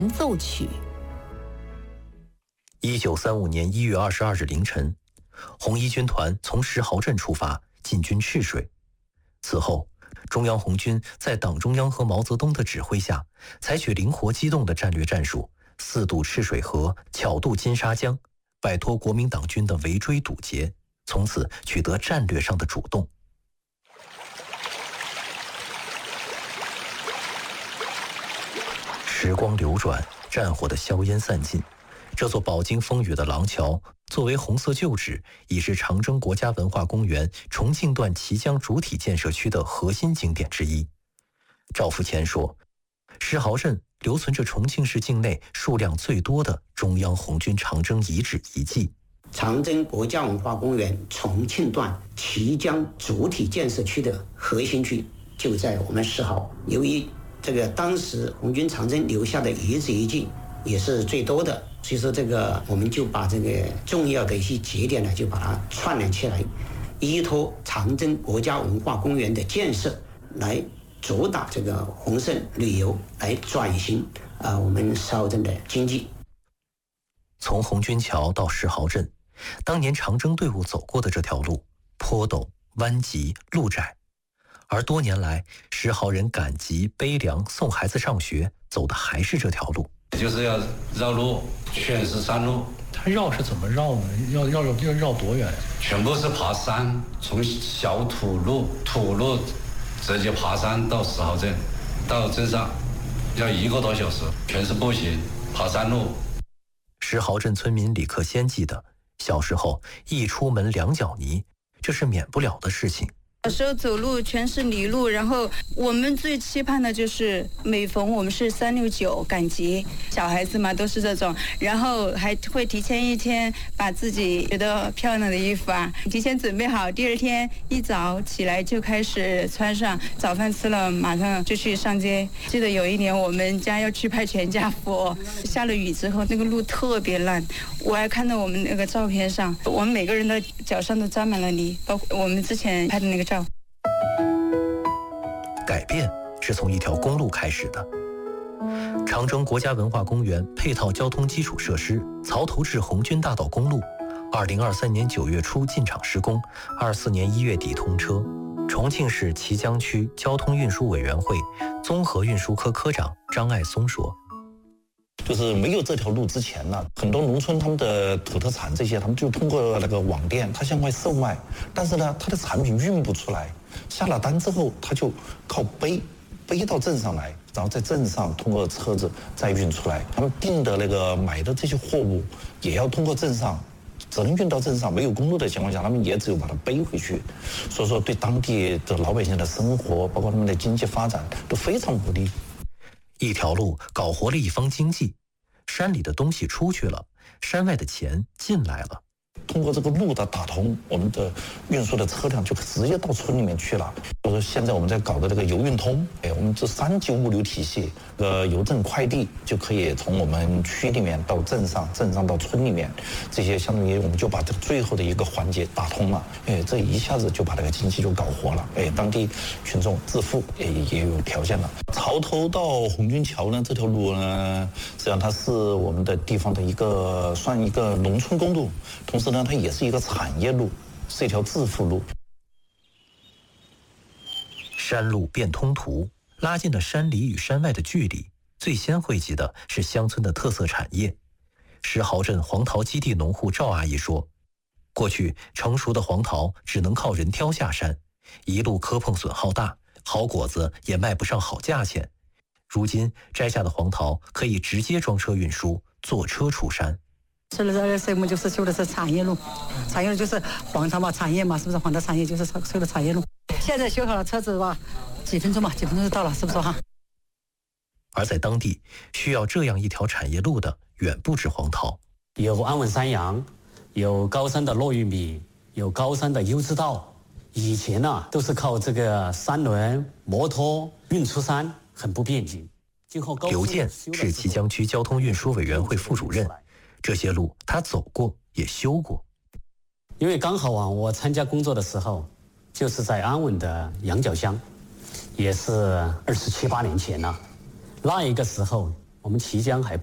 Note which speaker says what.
Speaker 1: 奏曲。
Speaker 2: 1935年1月22日凌晨，红一军团从石壕镇出发，进军赤水。此后，中央红军在党中央和毛泽东的指挥下，采取灵活机动的战略战术，四渡赤水河，巧渡金沙江，摆脱国民党军的围追堵截，从此取得战略上的主动。时光流转，战火的硝烟散尽，这座饱经风雨的廊桥，作为红色旧址，已是长征国家文化公园重庆段綦江主体建设区的核心景点之一。赵福乾说，石壕镇留存着重庆市境内数量最多的中央红军长征遗址遗迹。
Speaker 3: 长征国家文化公园重庆段綦江主体建设区的核心区就在我们石壕。由于这个当时红军长征留下的遗址遗迹也是最多的，所以说这个我们就把这个重要的一些节点呢，就把它串联起来，依托长征国家文化公园的建设来主打这个红色旅游，来转型我们石壕镇的经济。
Speaker 2: 从红军桥到石壕镇，当年长征队伍走过的这条路坡陡弯急路窄，而多年来石壕人赶集背粮送孩子上学走的还是这条路。
Speaker 4: 就是要绕路，全是山路。
Speaker 5: 它绕是怎么绕呢？要绕多远？
Speaker 4: 全部是爬山，从小土路直接爬山到石壕镇，到镇上要1个多小时，全是步行爬山路。
Speaker 2: 石壕镇村民李克先记得，小时候一出门2脚泥，这是免不了的事情。
Speaker 6: 小时候走路全是泥路，然后我们最期盼的就是每逢我们是369赶集，小孩子嘛都是这种，然后还会提前1天把自己觉得漂亮的衣服提前准备好，第2天一早起来就开始穿上，早饭吃了马上就去上街。记得有一年我们家要去拍全家福，下了雨之后那个路特别烂，我还看到我们那个照片上，我们每个人的脚上都沾满了泥，包括我们之前拍的那个照。
Speaker 2: 改变是从一条公路开始的。长征国家文化公园配套交通基础设施曹头至红军大道公路，2023年9月初进场施工，24年1月底通车。重庆市綦江区交通运输委员会综合运输科科长张爱松说，
Speaker 7: 就是没有这条路之前呢，很多农村他们的土特产这些，他们就通过那个网店，他向外售卖，但是呢，他的产品运不出来，下了单之后，他就靠背到镇上来，然后在镇上通过车子再运出来。他们订的那个买的这些货物，也要通过镇上，只能运到镇上，没有公路的情况下，他们也只有把它背回去。所以说，对当地的老百姓的生活，包括他们的经济发展，都非常不利。
Speaker 2: 一条路搞活了一方经济，山里的东西出去了，山外的钱进来了。
Speaker 7: 通过这个路的打通，我们的运输的车辆就直接到村里面去了。就是现在我们在搞的这个邮运通，我们这3级物流体系，邮政快递就可以从我们区里面到镇上，镇上到村里面，这些相当于我们就把这个最后的一个环节打通了。这一下子就把这个经济就搞活了。当地群众致富也有条件了。曹头到红军桥呢，这条路呢，实际上它是我们的地方的算一个农村公路，同时呢，它也是一个产业路，是一条致富路。
Speaker 2: 山路变通途，拉近了山里与山外的距离。最先汇集的是乡村的特色产业。石壕镇黄桃基地农户赵阿姨说，过去成熟的黄桃只能靠人挑下山，一路磕碰损耗大，好果子也卖不上好价钱。如今摘下的黄桃可以直接装车运输，坐车出山。
Speaker 8: 修的这个项目就是修的是产业路，产业路就是黄桃嘛，产业嘛，是不是？黄桃产业就是修的产业路。现在修好了车子吧，几分钟就到了，是不是哈？
Speaker 2: 而在当地，需要这样一条产业路的远不止黄桃，
Speaker 9: 有安稳山羊，有高山的糯玉米，有高山的优质稻。以前呢，都是靠这个3轮摩托运出山，很不便捷。
Speaker 2: 刘健是綦江区交通运输委员会副主任，这些路他走过也修过。
Speaker 9: 因为刚好我参加工作的时候，就是在安稳的羊角乡，也是27、8年前了。那一个时候， 我们綦江还